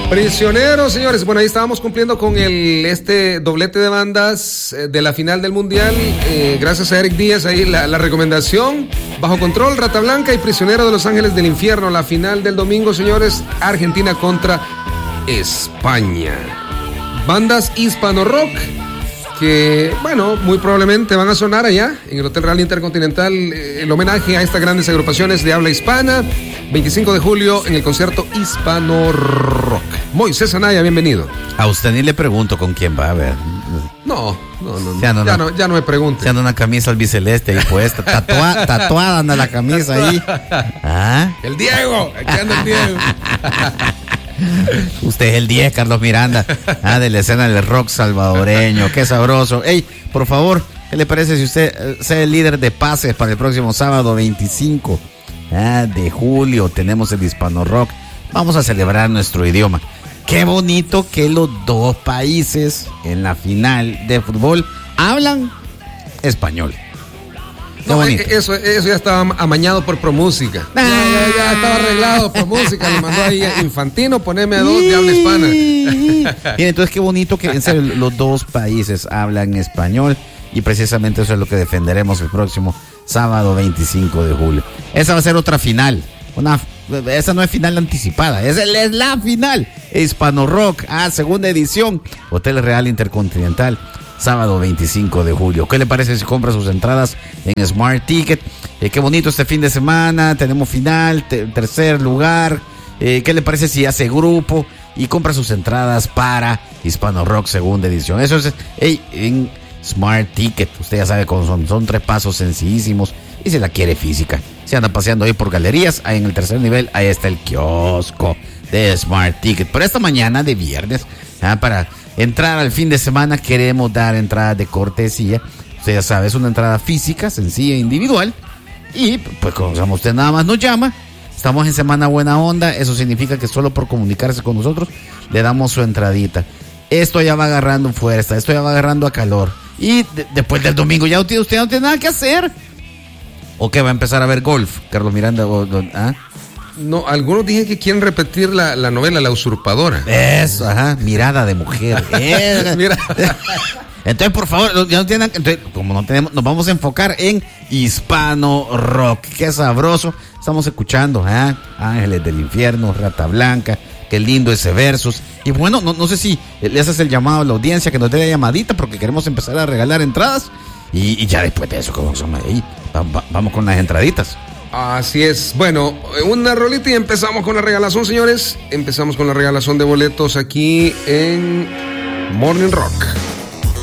Prisioneros, señores. Bueno, ahí estábamos cumpliendo con este doblete de bandas de la final del Mundial. Gracias a Eric Díaz, ahí la recomendación. Bajo Control, Rata Blanca y Prisionero de Los Ángeles del Infierno. La final del domingo, señores. Argentina contra España. Bandas hispano-rock que, bueno, muy probablemente van a sonar allá en el Hotel Real Intercontinental, el homenaje a estas grandes agrupaciones de habla hispana. 25 de julio en el concierto Hispano Rock. Moisés Anaya, bienvenido. A usted ni le pregunto con quién va a ver. No. Ya no me pregunte. Se anda una camisa albiceleste ahí puesta, tatuada anda la camisa ahí. ¿Ah? El Diego, aquí anda el Diego. Usted es el 10, Carlos Miranda, de la escena del rock salvadoreño. Qué sabroso. Ey, por favor, ¿qué le parece si usted sea el líder de pases para el próximo sábado 25 de julio? Tenemos el Hispano Rock. Vamos a celebrar nuestro idioma. Qué bonito que los dos países en la final de fútbol hablan español. No, eso ya estaba amañado por ProMúsica. Ya estaba arreglado ProMúsica. Le mandó ahí a Infantino, poneme a dos de habla hispana. Bien, entonces qué bonito que en serio los dos países hablan español. Y precisamente eso es lo que defenderemos el próximo sábado 25 de julio. Esa va a ser otra final. Esa no es final anticipada, es la final. Hispano Rock, segunda edición. Hotel Real Intercontinental, sábado 25 de julio. ¿Qué le parece si compra sus entradas en Smart Ticket? Qué bonito este fin de semana. Tenemos final, tercer lugar. ¿Qué le parece si hace grupo y compra sus entradas para Hispano Rock, segunda edición? Eso es en Smart Ticket. Usted ya sabe cómo son 3 pasos sencillísimos. Y si la quiere física, se anda paseando ahí por galerías, ahí en el tercer nivel, ahí está el kiosco de Smart Ticket. Pero esta mañana de viernes, para entrar al fin de semana, queremos dar entrada de cortesía. Usted ya sabe, es una entrada física, sencilla, individual. Y pues como usted nada más nos llama. Estamos en Semana Buena Onda. Eso significa que solo por comunicarse con nosotros le damos su entradita. Esto ya va agarrando fuerza, esto ya va agarrando a calor. Y después del domingo ya usted no tiene nada que hacer. ¿O qué? ¿Va a empezar a ver golf, Carlos Miranda? No, algunos dicen que quieren repetir la novela La Usurpadora. Eso, mirada de mujer. Mira. Entonces, por favor, ya no tienen, entonces, como no tenemos, nos vamos a enfocar en Hispano Rock. Qué sabroso. Estamos escuchando, Ángeles del Infierno, Rata Blanca. Qué lindo ese versus. Y bueno, no sé si le haces el llamado a la audiencia que nos dé la llamadita porque queremos empezar a regalar entradas. Y ya después de eso, vamos con las entraditas. Así es. Bueno, una rolita y empezamos con la regalación, señores. Empezamos con la regalación de boletos aquí en Morning Rock.